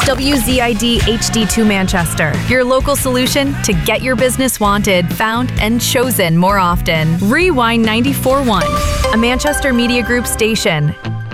WZID HD2 Manchester, your local solution to get your business wanted, found, and chosen more often. Rewind 94.1, a Manchester Media Group station.